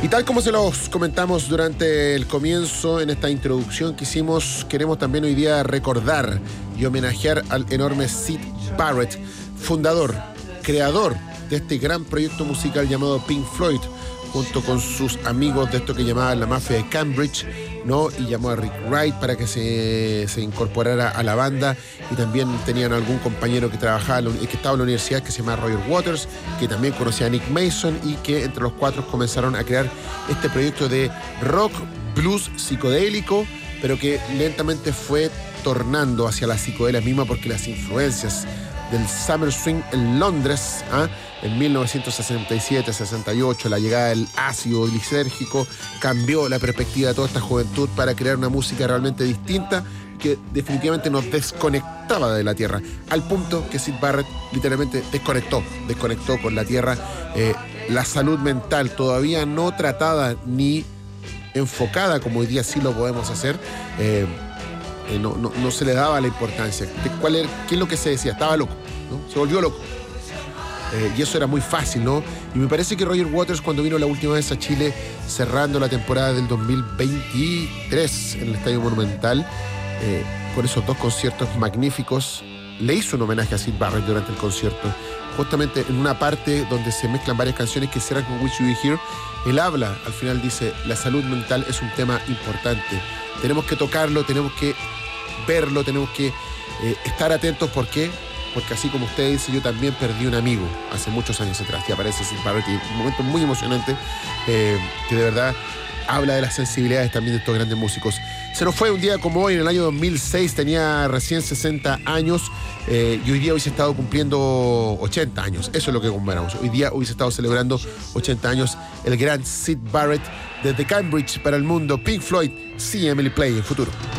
Y tal como se los comentamos durante el comienzo, en esta introducción que hicimos, queremos también hoy día recordar y homenajear al enorme Syd Barrett, fundador, creador de este gran proyecto musical llamado Pink Floyd, junto con sus amigos de esto que llamaban la mafia de Cambridge, ¿no? Y llamó a Rick Wright para que se incorporara a la banda, y también tenían algún compañero que trabajaba, que estaba en la universidad, que se llama Roger Waters, que también conocía a Nick Mason, y que entre los cuatro comenzaron a crear este proyecto de rock, blues psicodélico, pero que lentamente fue tornando hacia la psicodelia misma, porque las influencias del Summer Swing en Londres, en 1967-68, la llegada del ácido lisérgico cambió la perspectiva de toda esta juventud para crear una música realmente distinta que definitivamente nos desconectaba de la tierra, al punto que Syd Barrett literalmente desconectó con la tierra. La salud mental, todavía no tratada ni enfocada como hoy día sí lo podemos hacer, no se le daba la importancia. ¿Qué es lo que se decía? Estaba loco, ¿no? Se volvió loco. Y eso era muy fácil, ¿no? Y me parece que Roger Waters, cuando vino la última vez a Chile, cerrando la temporada del 2023 en el Estadio Monumental, con esos dos conciertos magníficos, le hizo un homenaje a Syd Barrett durante el concierto. Justamente en una parte donde se mezclan varias canciones que cierran con Wish You Were Here, él habla, al final dice, la salud mental es un tema importante. Tenemos que tocarlo, tenemos que verlo, tenemos que estar atentos. ¿Por qué? Porque así como usted dice, yo también perdí un amigo hace muchos años atrás, y aparece Syd Barrett, y un momento muy emocionante, que de verdad habla de las sensibilidades también de estos grandes músicos. Se nos fue un día como hoy, en el año 2006, tenía recién 60 años, y hoy día hubiese estado cumpliendo 80 años. Eso es lo que conmemoramos. Hoy día hubiese estado celebrando 80 años el gran Syd Barrett, desde Cambridge para el mundo. Pink Floyd, See Emily Play, en futuro.